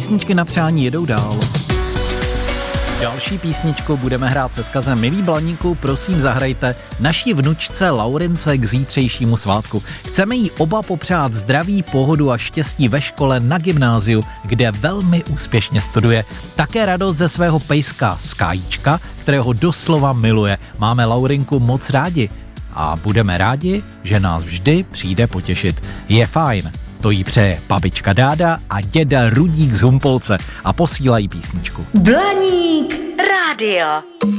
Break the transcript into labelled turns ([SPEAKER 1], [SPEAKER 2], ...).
[SPEAKER 1] písničky na přání jedou dál. Další písničku budeme hrát se vzkazem: milí Blaníku, prosím zahrajte naší vnučce Laurince k zítřejšímu svátku. Chceme jí oba popřát zdraví, pohodu a štěstí ve škole, na gymnáziu, kde velmi úspěšně studuje. Také radost ze svého pejska Skájíčka, kterého doslova miluje. Máme Laurinku moc rádi a budeme rádi, že nás vždy přijde potěšit. Je fajn. To jí přeje babička Dáda a děda Rudík z Humpolce a posílají písničku.
[SPEAKER 2] Blaník rádio.